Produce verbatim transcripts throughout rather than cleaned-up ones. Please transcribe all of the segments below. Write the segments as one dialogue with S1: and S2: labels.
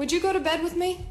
S1: Would you go to bed with me?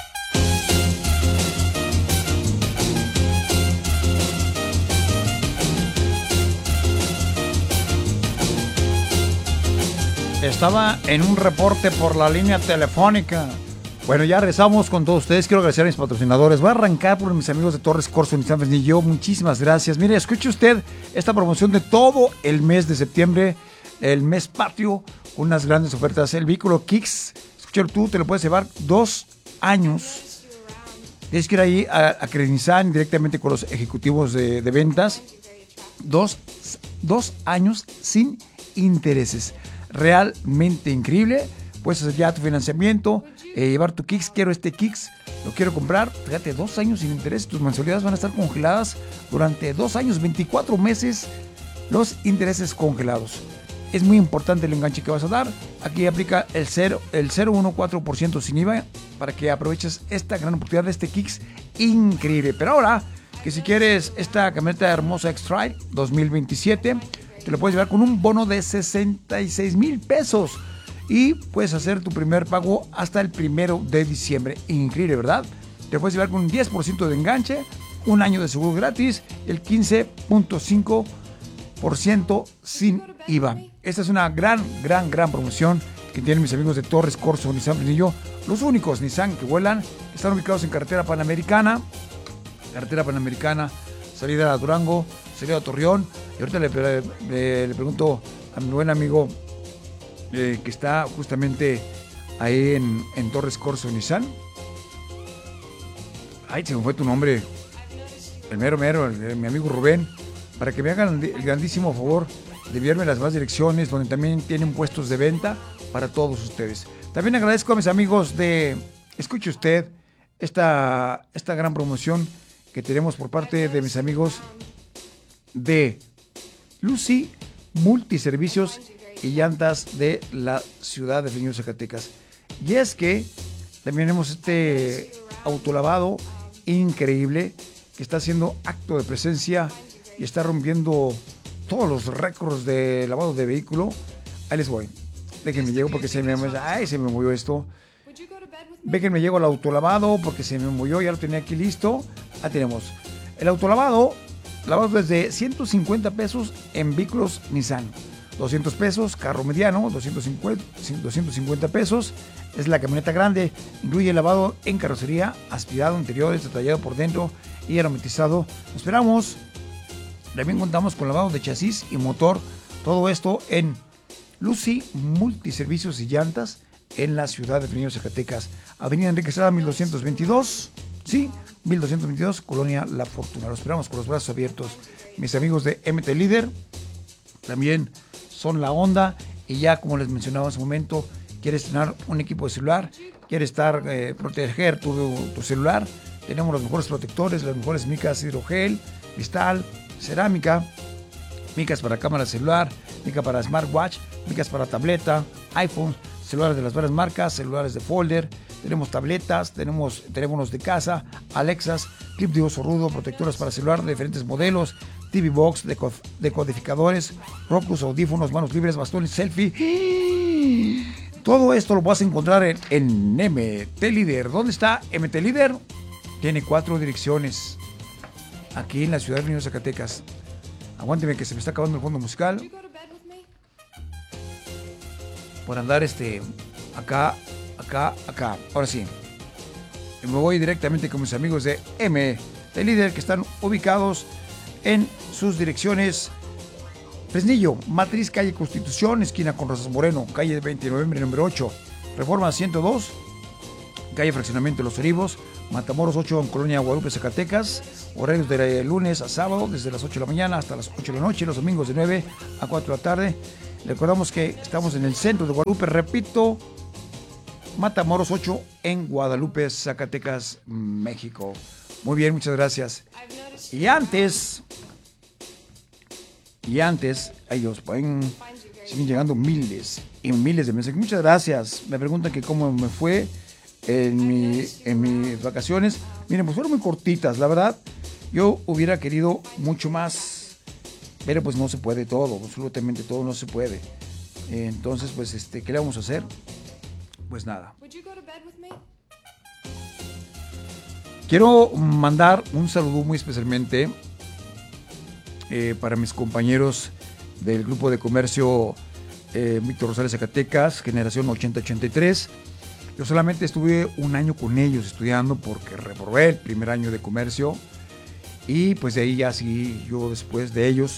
S2: Estaba en un reporte por la línea telefónica. Bueno, ya regresamos con todos ustedes. Quiero agradecer a mis patrocinadores. Voy a arrancar por mis amigos de Torres Corso Nissan Fresnillo. Muchísimas gracias. Mire, escuche usted esta promoción de todo el mes de septiembre, el mes patrio, con unas grandes ofertas. El vehículo Kicks, escúchalo tú, te lo puedes llevar dos años. Tienes que ir ahí a, a credenciar directamente con los ejecutivos de, de ventas. Dos, dos años sin intereses. Realmente increíble. Puedes hacer ya tu financiamiento, eh, llevar tu Kicks. Quiero este Kicks, lo quiero comprar. Fíjate, dos años sin interés. Tus mensualidades van a estar congeladas durante dos años, veinticuatro meses. Los intereses congelados. Es muy importante el enganche que vas a dar. Aquí aplica el cero coma catorce por ciento sin I V A para que aproveches esta gran oportunidad de este Kicks increíble. Pero ahora, que si quieres esta camioneta hermosa X-Trail dos mil veintisiete, te lo puedes llevar con un bono de sesenta y seis mil pesos y puedes hacer tu primer pago hasta el primero de diciembre. Increíble, ¿verdad? Te puedes llevar con un diez por ciento de enganche, un año de seguro gratis, el quince punto cinco por ciento sin I V A. Esta es una gran, gran, gran promoción que tienen mis amigos de Torres Corso Nissan Fresnillo. Los únicos Nissan que vuelan están ubicados en carretera Panamericana, carretera Panamericana, salida a Durango, salida a Torreón. Y ahorita le, le, le pregunto a mi buen amigo eh, que está justamente ahí en, en Torres Corso Nissan. Ay, se me fue tu nombre. El mero mero, el, el, mi amigo Rubén, para que me hagan el grandísimo favor de enviarme las más direcciones donde también tienen puestos de venta para todos ustedes. También agradezco a mis amigos de, escuche usted, esta, esta gran promoción que tenemos por parte de mis amigos de Lucy Multiservicios y Llantas de la ciudad de Fresnillo, Zacatecas. Y es que también tenemos este autolavado increíble que está haciendo acto de presencia y está rompiendo todos los récords de lavado de vehículo. Ahí les voy. Déjenme llego porque se me, ay, se me movió esto. Déjenme llego al autolavado porque se me movió, ya lo tenía aquí listo. Ahí tenemos el autolavado. Lavado desde ciento cincuenta pesos en vehículos Nissan. doscientos pesos, carro mediano, doscientos cincuenta pesos. Es la camioneta grande. Incluye lavado en carrocería, aspirado, interiores, detallado por dentro y aromatizado. Esperamos. También contamos con lavado de chasis y motor. Todo esto en Lucy Multiservicios y Llantas en la ciudad de Fresnillo, Zacatecas. Avenida Enrique Estrada, mil doscientos veintidós. Sí, mil doscientos veintidós, Colonia La Fortuna. Los esperamos con los brazos abiertos. Mis amigos de M T Líder también son la onda. Y ya, como les mencionaba hace un momento, quieres tener un equipo de celular, quieres estar, eh, proteger tu, tu celular. Tenemos los mejores protectores, las mejores micas hidrogel, cristal, cerámica, micas para cámara celular, mica para smartwatch, micas para tableta, iPhone, celulares de las varias marcas, celulares de folder. Tenemos tabletas, tenemos teléfonos de casa, Alexas, clip de oso rudo, protectoras para celular de diferentes modelos, T V Box, decodificadores, Roku, audífonos, manos libres, bastones, selfie. Todo esto lo vas a encontrar en, en M T Líder. ¿Dónde está M T Líder? Tiene cuatro direcciones aquí en la ciudad de Fresnillo, Zacatecas. Aguánteme que se me está acabando el fondo musical. Por andar este acá, acá, acá. Ahora sí. Me voy directamente con mis amigos de M T Líder que están ubicados en sus direcciones. Fresnillo, Matriz, calle Constitución, esquina con Rosas Moreno, calle veinte de noviembre, número ocho. Reforma ciento dos, calle Fraccionamiento Los Olivos, Matamoros ocho, en Colonia Guadalupe, Zacatecas. Horarios de lunes a sábado, desde las ocho de la mañana hasta las ocho de la noche, los domingos de nueve a cuatro de la tarde. Recordamos que estamos en el centro de Guadalupe, repito, Matamoros ocho, en Guadalupe, Zacatecas, México. Muy bien, muchas gracias. Y antes, y antes, ellos pueden, siguen llegando miles y miles de mensajes. Muchas gracias. Me preguntan que cómo me fue en, mi, en mis vacaciones. Miren, pues fueron muy cortitas, la verdad. Yo hubiera querido mucho más, pero pues no se puede todo, absolutamente todo no se puede. Entonces, pues, este, ¿qué le vamos a hacer? pues nada. Quiero mandar un saludo muy especialmente eh, para mis compañeros del grupo de comercio eh, Víctor Rosales Zacatecas, generación ochenta ochenta y tres. Yo solamente estuve un año con ellos estudiando porque reprobé el primer año de comercio y pues de ahí ya seguí yo después de ellos.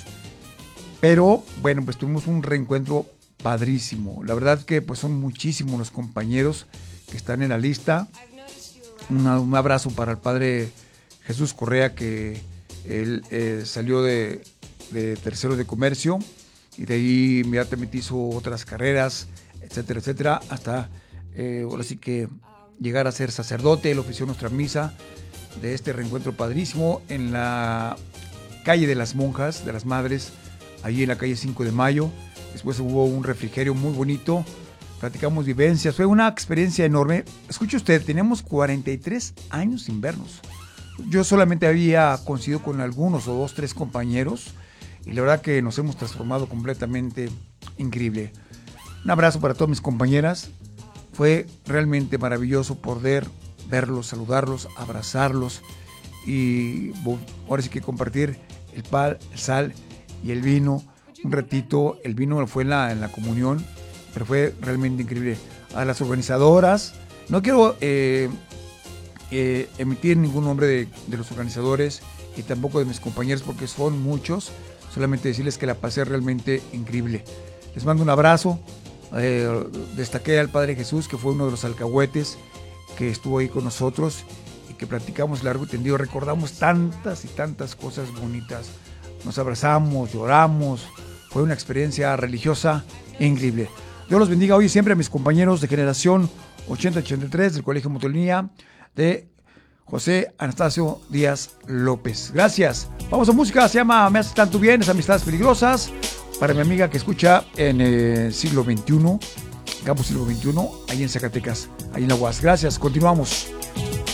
S2: Pero bueno, pues tuvimos un reencuentro padrísimo. La verdad que pues son muchísimos los compañeros que están en la lista. Una, un abrazo para el padre Jesús Correa, que él eh, salió de, de tercero de comercio y de ahí inmediatamente hizo otras carreras, etcétera, etcétera, hasta eh, ahora sí que llegar a ser sacerdote. Él ofició nuestra misa de este reencuentro padrísimo en la calle de las monjas, de las madres, ahí en la calle cinco de mayo. Después hubo un refrigerio muy bonito. Platicamos vivencias, fue una experiencia enorme. Escuche usted, teníamos cuarenta y tres años sin vernos. Yo solamente había coincidido con algunos o dos, tres compañeros y la verdad que nos hemos transformado completamente increíble. Un abrazo para todas mis compañeras. Fue realmente maravilloso poder verlos, saludarlos, abrazarlos y ahora sí que compartir el pan, el sal y el vino. Un ratito, el vino fue en la, en la comunión, pero fue realmente increíble. A las organizadoras, no quiero eh, eh, emitir ningún nombre de, de los organizadores y tampoco de mis compañeros porque son muchos, solamente decirles que la pasé realmente increíble. Les mando un abrazo, eh, destaqué al Padre Jesús, que fue uno de los alcahuetes que estuvo ahí con nosotros y que platicamos largo y tendido, recordamos tantas y tantas cosas bonitas, nos abrazamos, lloramos, fue una experiencia religiosa increíble. Dios los bendiga hoy y siempre a mis compañeros de generación ochenta ochenta y tres del Colegio Motolinía de José Anastasio Díaz López. Gracias. Vamos a música, se llama Me hace tanto bien, es Amistades Peligrosas, para mi amiga que escucha en el siglo veintiuno, Campus Siglo veintiuno, ahí en Zacatecas, ahí en la U A S. Gracias, continuamos.